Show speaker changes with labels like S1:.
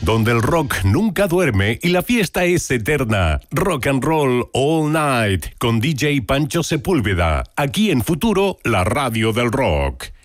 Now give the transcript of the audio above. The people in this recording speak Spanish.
S1: donde el rock nunca duerme y la fiesta es eterna. Rock and Roll All Night con DJ Pancho Sepúlveda, aquí en Futuro, la radio del rock.